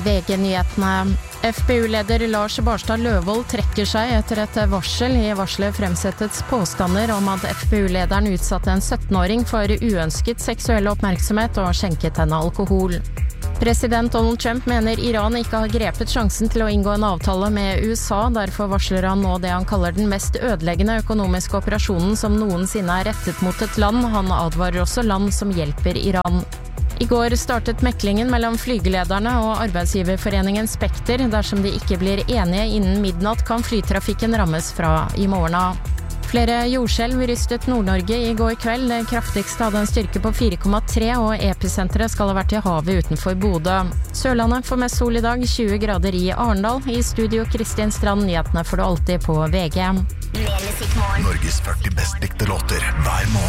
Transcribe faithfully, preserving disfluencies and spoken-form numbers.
V G-nyhetene. F P U-leder Lars Barstad Løvold trekker seg etter et varsel. I varselet fremsettes påstander om at F P U-lederen utsatte en syttenåring for uønsket seksuell oppmerksomhet og skjenket henne alkohol. President Donald Trump mener Iran ikke har grepet sjansen til å inngå en avtale med U S A, derfor varsler han nå det han kaller den mest ødeleggende økonomiske operasjonen som noensinne er rettet mot et land. Han advarer også land som hjelper Iran. I går startet meklingen mellom flygelederne og arbeidsgiverforeningen Spekter. Dersom de ikke blir enige innen midnatt, kan flytrafikken rammes fra i morgen av. Flere jordskjelv rystet Nord-Norge i går kveld. Det kraftigste hadde en styrke på fire komma tre, og episenteret skal ha vært i havet utenfor Bodø. Sørlandet får mest sol i dag, tjue grader i Arendal. I studio Kristin Strand, nyhetene får du alltid på V G. Norges førti best likte låter hver morgen.